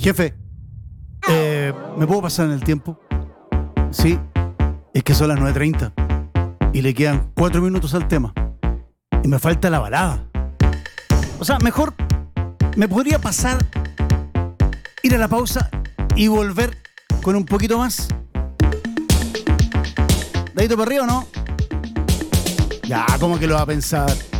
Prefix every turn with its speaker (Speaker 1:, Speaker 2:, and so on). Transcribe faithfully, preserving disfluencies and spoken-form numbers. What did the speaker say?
Speaker 1: Jefe, eh, ¿me puedo pasar en el tiempo? Sí, es que son las nueve treinta y le quedan cuatro minutos al tema y me falta la balada. O sea, mejor me podría pasar, ir a la pausa y volver con un poquito más. ¿Dadito para arriba o no? Ya, ¿cómo que lo va a pensar?